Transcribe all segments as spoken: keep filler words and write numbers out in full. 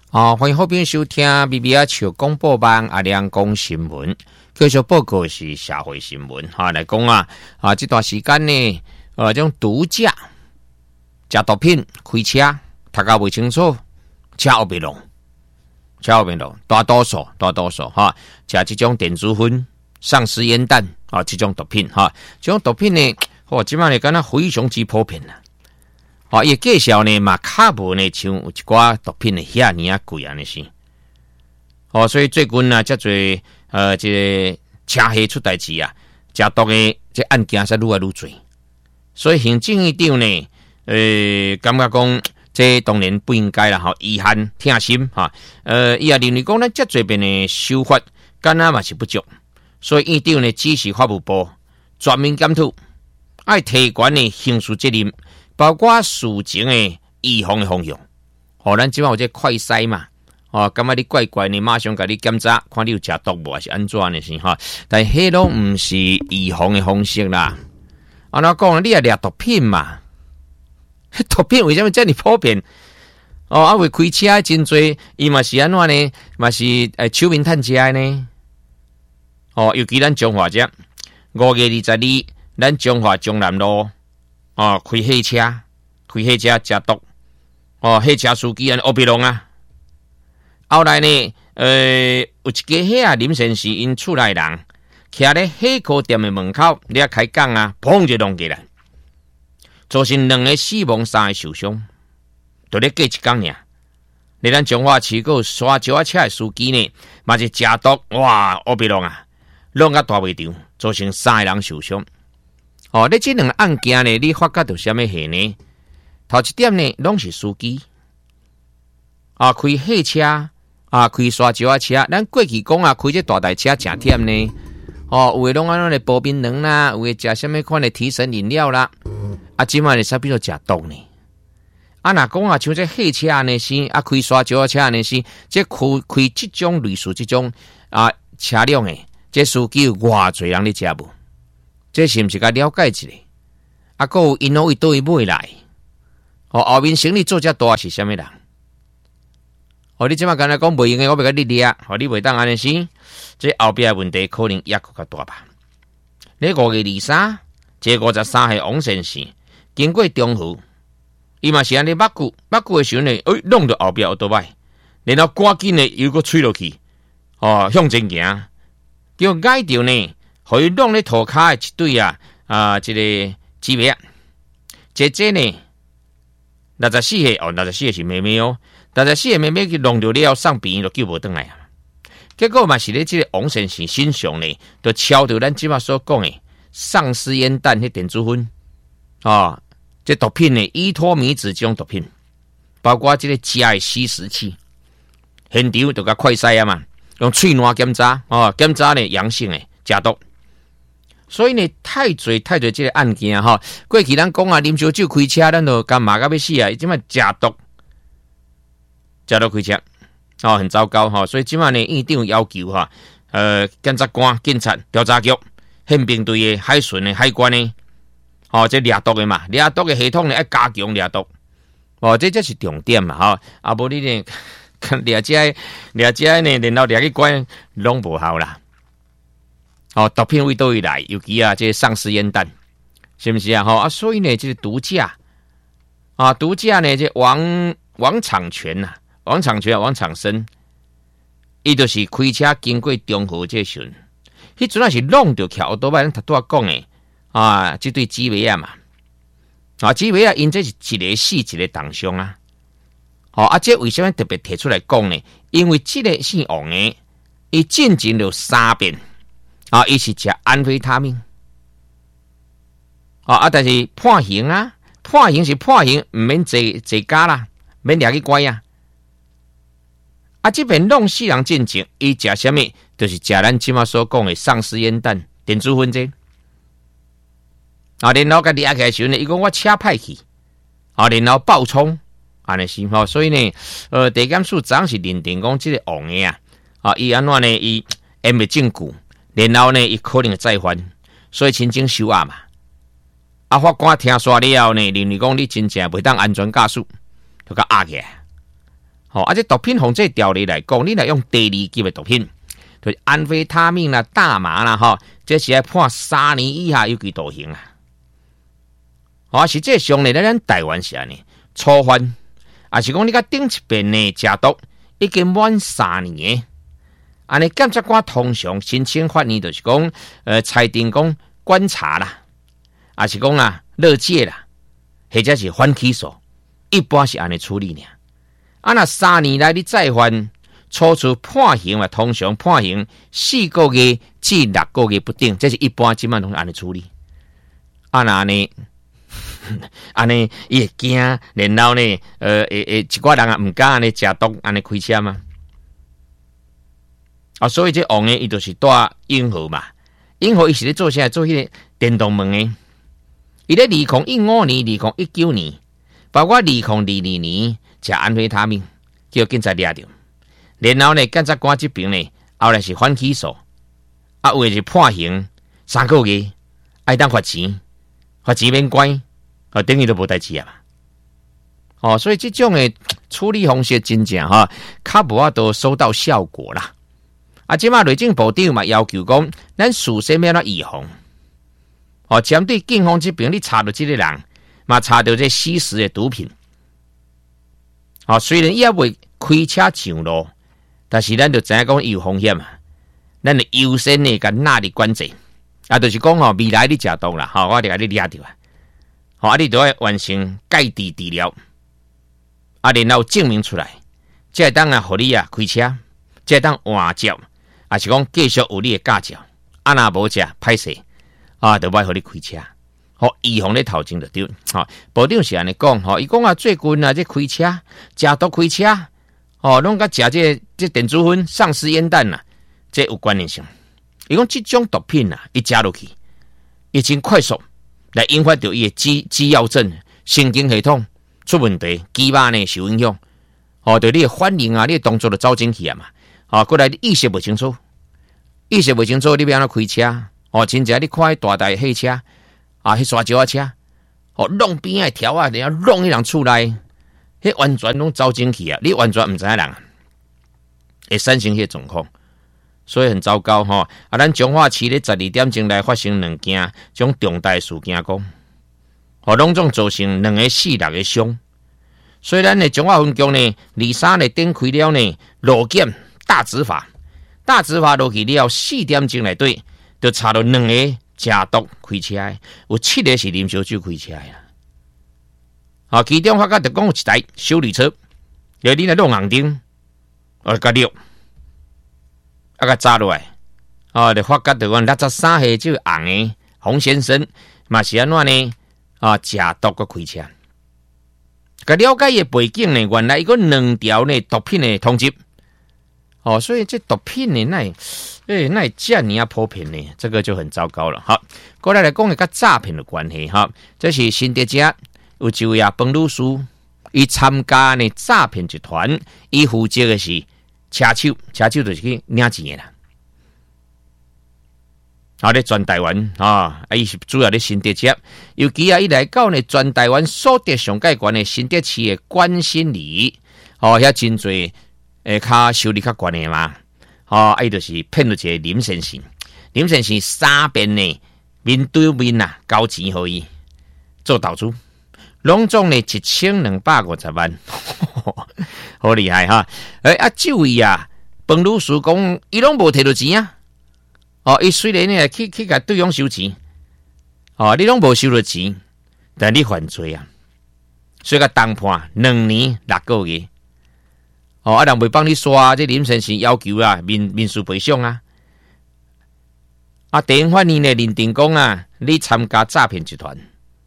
啊，欢迎后边收听 B B R 笑广播网阿亮讲新闻，继续报告是社会新闻哈。来讲啊啊，这段时间呢，呃，这种毒驾、食毒品、开车、读教未清楚、车后边弄、车后边弄，大多数大多数哈，食这种电子烟、丧尸烟弹啊，这种毒品哈，这种毒品呢，哦，即摆呢，敢若非常之普遍啦。哦，伊介绍呢嘛，卡无呢，像有一寡毒品呢，遐尼啊贵安尼是。哦，所以最近呢，遮侪呃，这个车祸出代志啊，食毒的这案件才愈来愈多。所以行政院长呢，呃，感觉讲这当然不应该啦，吼，遗憾痛心哈。呃，伊也认为讲咱遮侪边的修法，敢若嘛是不足，所以院长呢指示法务部全面检讨，爱提悬呢刑事责任。包括事情的预防的方向，哦，咱即摆有这快筛嘛，哦，感觉你怪怪呢，马上甲你检查，看你有食毒无还是安怎的是哈？但迄拢毋是预防的方式啦。安怎讲？你也掠毒品嘛？毒品为什么这么普遍？哦，啊，为开车真多，伊嘛是安怎呢？嘛是诶，手面趁食呢？哦，尤其咱中华遮五月二十二，咱中华中南路。哦，开汽车，开汽车食毒，哦，汽车司机安乌白龙啊。后来呢，呃，有一家遐啊林先生因厝内人，徛咧火锅店的门口，咧开讲啊，砰就弄起来，造成两个死亡，三个受伤，就咧过一工尔。你咱中华市个刷轿车的司机呢，嘛是食毒，哇，乌白龙啊，弄甲大袂场，造成三个人受伤。哦，你这两个案件呢，你发觉到什么事呢？头一点呢，拢是司机啊，开汽车啊，开刷轿车。咱过去讲啊，开这大台车真忝呢。哦，有诶拢安尼薄冰糖啦，有诶食什么款的提神饮料啦。啊，今晚你啥比如食毒呢？啊，若讲啊，像这汽车呢是啊，开刷轿车呢是，这开开这种类似这种啊车辆诶，这司机有偌侪人咧食无？这是毋是甲了解一下？啊，还有因为倒位买来，哦，后面生意做遮大是啥物人？哦，你即马刚才讲袂用诶，我袂甲你掠，哦，你袂当安尼是，这后壁诶问题可能也佫较大吧？你五月二三，这五十三岁王先生经过中湖，伊嘛是安尼目久目久诶时阵呢，哎，弄到后壁有倒摆，然后赶紧诶又佫吹落去，哦，向前行，叫挨着呢。互伊弄咧涂骹诶一对啊啊，这个姊妹啊，姐姐呢六十四岁哦，六十四岁是妹妹哦，六十四岁妹妹去弄着了上病院就救无倒来啊。结果嘛是咧，这个王先生身上呢，就敲着咱即马所讲诶丧尸烟弹迄电子烟啊，这毒品呢，依托米子这种毒品，包括这个食诶吸食器，现场就甲快筛啊嘛，用喙烂检查哦，检查呢阳性诶，食毒。所以呢，太侪太侪这个案件哈，过去咱讲啊，啉烧酒开车，咱就干骂到要死啊！即摆食毒，食毒开车，哦，很糟糕哈。所以即摆呢，院长要求哈，呃，检察官、警察、调查局、宪兵队的海巡的海关的，哦，这掠毒的嘛，掠毒的系统呢要加强掠毒，哦，这才是重点嘛哈。啊，无你呢，掠这掠这呢，然后掠去关，拢无效啦。哦，毒品为倒位来，尤其啊，这丧尸烟弹，是不是啊？哈啊，所以呢，这个毒驾啊，毒驾呢，这王王长全呐、啊，王长全、王长生，伊就是开车经过中和这时阵，迄阵啊是弄着桥多摆，咱头拄仔讲诶啊，这对姊妹啊嘛，啊姊妹啊，因这是一个死一个重伤啊，好、哦、啊，这为什么特别提出来讲呢？因为这个姓王诶，伊进前了三遍。啊，伊是食安非他命，啊啊，但是判刑啊，判刑是判刑，唔免坐坐监啦，免掠去关啊。啊，这边弄死人进前，伊食什么？就是食咱即马所讲的丧尸烟弹、电子烟这。啊，然后甲掠起来时阵呢，伊讲我车歹去，啊，然后爆冲，安尼是吼，所以呢，呃，地检署早是认定讲这个王的啊，啊，伊安怎呢？伊因为证据。然后呢，伊可能会再犯，所以亲情收押嘛。啊，法官听说了后呢，认为讲你真正袂当安全驾驶，就甲压起来。 好、哦，啊，这毒品从这条例来讲，你来用第二级的毒品，就是安非他命啦、大麻啦，哈、哦，这是要判三年以下有期徒刑啊。哦，实际上呢，咱台湾是安尼，初犯，啊是讲你甲顶一遍呢食毒已经满三年的，安尼检察官通常申请法院就是讲，呃，裁定讲观察啦，啊是讲啊勒戒啦，或者是反起诉，一般是安尼处理呢。啊，那三年来你再犯，初次判刑嘛，通常判刑四个月至六个月不定，这是一般即满拢安尼处理。啊那呢？安尼伊会惊，然后呢，呃，诶诶，一寡人啊唔敢安尼食毒，安尼开车嘛。啊，所以这王呢，伊就是带英豪嘛。英豪伊是咧做啥？做迄个电动门的。伊咧二零一五年、二零一九年，包括二零二二年食安非他命，叫警察抓着。然后呢，检察官这边呢，后来是反起诉，啊，有的是判刑三个月，爱当罚钱，罚钱免关。啊，等于都无代志啊嘛！哦，所以这种的处理方式真正哈，较无法度收到效果啦。啊，即马内政部长嘛要求讲，咱事先要怎预防？哦，针对警方这边，你查到这个人，嘛查到这吸食的毒品。哦，虽然伊也未开车上路，但是咱就知影讲有风险啊。咱就优先的甲纳入管制。啊，就是讲哦，未来你食毒啦，吼、哦，我就甲你抓着啊。好、哦，啊，你都要完成戒治治疗，啊，然后证明出来，这会当啊，互你啊开车，这会当换照，啊是讲继续有你的驾照，啊若无食歹势，啊，就歹互你开车，好、哦，预防咧头前就对，好、哦，部长是安尼讲，吼、哦，伊讲啊，最近啊，这开车，食毒开车，哦，拢甲食这这电子烟、丧尸烟弹呐，这有关联性。伊讲这种毒品啊，一食落去，已经快速。来引发到伊的肌肌药症、神经系统出问题，肌肉呢受影响，哦，对你的反应啊，你的动作就走进去啊嘛，啊，过来意识不清楚，意识不清楚，你要安怎开车？哦，真正你看大台汽车啊，迄沙石车，哦，弄边的条啊，然后弄迄人厝内，迄完全拢走进去啊，你完全唔知影人，会产生迄状况。所以很糟糕哈！啊，咱彰化市咧十二点钟来发生两件种重大事件，讲，哦，拢总造成两个死六个伤。所以咱的彰化分局呢，二三呢展开了呢路检大执法，大执法落去了四点钟内底，就查到两个食毒开车的，有七个是啉烧酒开车的。啊，其中发觉就讲有一台修理车，有你来弄红灯，哦，甲六。啊，甲砸落来，哦，就发觉到讲六十三岁这个红的洪先生，嘛是安怎呢？啊，食毒个开车。甲了解伊背景呢，原来伊个两条呢毒品的通缉。哦，所以这毒品呢，那诶，那这样啊普遍呢，这个就很糟糕了。好，过来来讲一个诈骗的关系哈，这是新德家有一位啊彭律师，伊参加呢诈骗集团，伊负责的是。车手，车手就是去领钱的啦。好咧，全台湾啊，啊，伊是主要咧新德街，尤其啊，伊来到呢全台湾所得上界悬的新德市的关心里，哦，遐真侪诶，较收入较悬的嘛，哦，啊，伊就是骗到一个林先生，林先生三遍呢面对面呐交钱互伊做投资。拢总呢一千两百五十万，好厉害哈！诶啊，这位啊，彭律师讲，伊拢无摕到钱啊。哦，伊虽然呢去去甲对方收钱，哦，你拢无收到钱，但你犯罪啊，所以甲当判两年六个月。哦，啊，人未帮你刷，这林先生要求啊，民民事赔偿啊。啊，地方法院呢认定讲啊，你参加诈骗集团。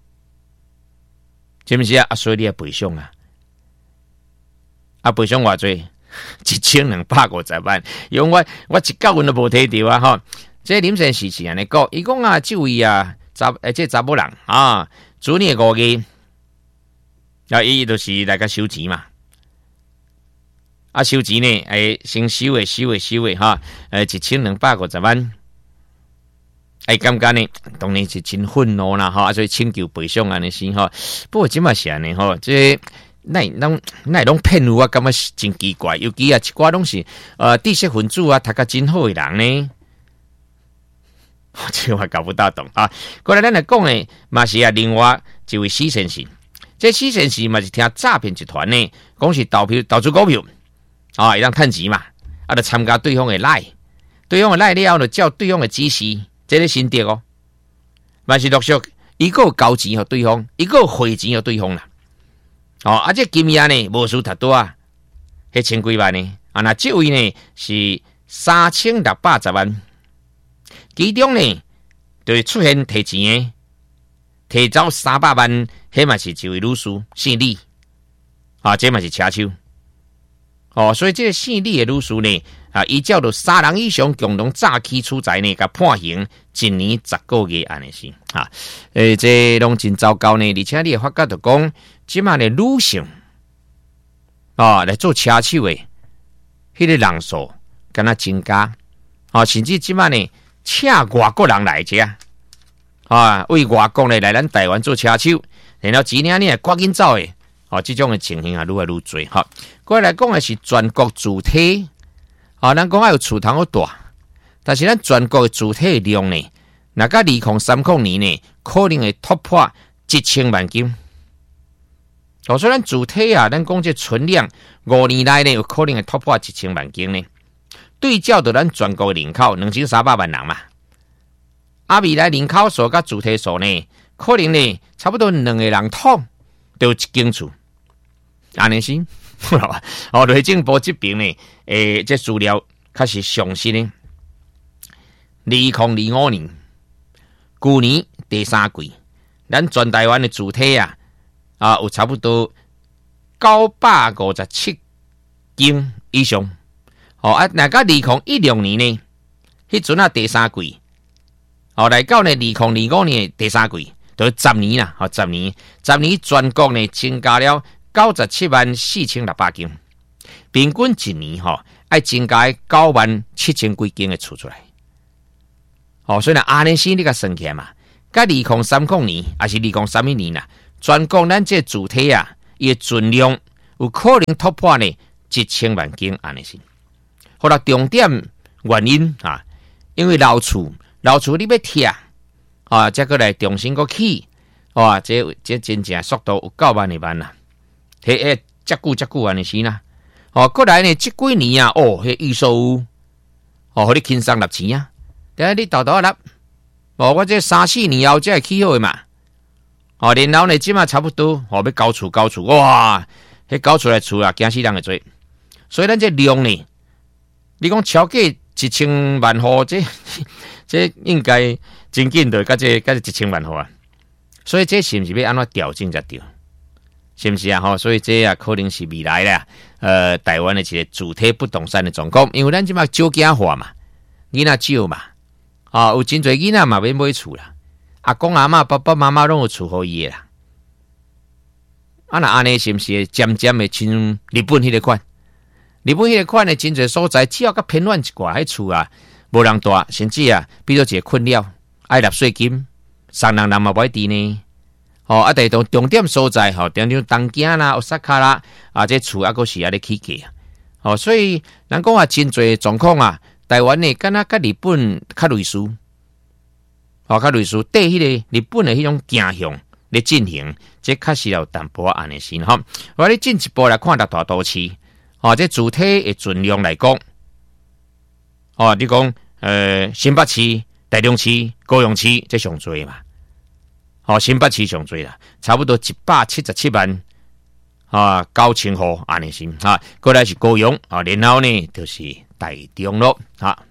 是不是啊？所以你要赔偿啊！啊，赔偿偌济？一千两百五十万，因为我我一角银都无摕到啊！吼，这林先生是安尼讲，伊讲啊，这位啊查诶，这查某人啊，主年五月，啊，伊就是来个收钱嘛。啊，收钱呢，诶，先收诶，收诶，收诶，哈，诶，一千两百五十万。哎，感觉呢，当然是真愤怒啦，哈，所以请求赔偿安尼先哈。不过即嘛是安尼哈，这那那那拢骗我，感觉是真奇怪。尤其啊，一寡拢是呃知识分子啊，读甲真好的人呢，这我搞不大懂啊。过来咱来讲呢，嘛是啊，另外一位施先生，这施先生嘛是听诈骗集团呢，讲是投票投资股票啊，会当趁钱嘛，啊，就参加对方的赖，对方的赖了后，就照对方的指示，这个心得哦，嘛是陆续一个交钱给对方，一个汇钱给对方啦。哦，啊，这金额呢，无输太多啊，迄千几万呢，啊，那这位呢是三千六百十万，其中呢就出现提钱的，提走三百万，迄嘛是一位女士姓李，啊，这嘛是车手，哦，所以这个姓李的女士呢，啊，依照着三人以上共同诈欺取财呢，甲判刑一年十个月安尼是，啊，诶，这拢真糟糕呢，而且你会发觉着讲。即卖的女性啊来做车手的，迄个人数敢若增加啊，甚至即卖呢请外国人来遮啊，为外国呢来咱台湾做车手，然后钱呢赶紧走的啊，这种的情形啊愈来愈多哈。过来讲的是全国主体啊，咱讲还有厝堂好大，但是咱全国的主体量呢，若甲二零三零年呢，可能会突破一千万斤。哦，所以咱主体啊，咱讲这存量五年来呢，有可能会突破一千万斤呢。对照到咱全国的人口两千三百万人嘛，啊，未来人口数甲主体数呢，可能呢差不多两个人统都有一间厝，安尼是。哦，内政部这边呢，诶，这资料确实详细呢。二零二五年，去年第三季，咱全台湾的主体啊。啊，有差不多九百五十七间以上。哦啊，那个二零一六年呢，迄阵啊第三季，哦来到呢二零二五年第三季，就是十年啦，哦十年，十年全国呢增加了九十七万四千六百间，平均一年吼、哦、爱增加九万七千几间的厝出来。哦，所以呢，安尼先你甲算起来嘛，甲二零三零年还是二零三一年啦。全国咱这主体啊，伊存量有可能突破呢一千万间安尼是。好啦，重点原因啊，因为老厝老厝你要拆啊，再过来重新个起，哇，这这真正速度有九万二万啦，迄诶，遮久遮久安尼是啦。哦，过来呢，这几年啊，哦，迄预售屋，哦，互你轻松纳钱啊，等下你豆豆纳，哦，我这三四年后才会起好的嘛。哦，然后呢，即马差不多，哦，要交厝交厝，哇，迄交出来厝啊，惊死人会做。所以咱这量呢，你讲超过一千万户，这这应该真紧的，甲这甲这一千万户啊。所以这是不是要安怎调整才对？是不是啊？吼，所以这啊可能是未来啦，呃，台湾的一个主体不动产的状况，因为咱即马少子化嘛，囡仔少嘛，啊，有真侪囡仔嘛要买厝啦。阿公阿嬷、爸爸妈妈拢有厝好伊啦，啊那安尼是毋是渐渐的亲日本迄个款？日本迄个款的真侪所在，只要甲偏远一寡迄厝啊，无人住，甚至啊，比如一个困扰，爱纳税金，三人人嘛不爱伫呢。哦，啊，第种重点所在，吼、哦，像像东京啦、奥萨卡啦，啊，这厝啊，个是啊咧起价啊。哦，所以咱讲啊，真侪状况啊，台湾呢，敢若甲日本较类似。哦，较类似对迄个日本的迄种倾向咧进行，这确实有淡薄安尼先吼。我咧进一步来看大大都市，哦，这主体的存量来讲，哦，你讲呃新北市、台中市、高雄市这上多嘛？哦，新北市上多啦，差不多一百七十七万啊九千户安尼先啊，过来是高雄啊，然后呢就是台中咯啊。